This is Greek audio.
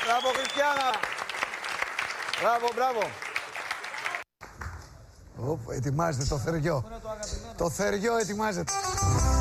Μπράβο, Χριστιάνα. Μπράβο, μπράβο. Ετοιμάζεται το θεριό. Το θεριό ετοιμάζεται.